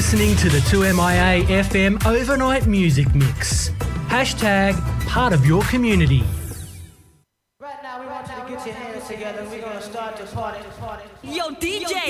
listening to the 2MIA FM Overnight Music Mix. Hashtag part of your community. Right now we want you to get your hands together and we're going to start the party. Yo, DJ!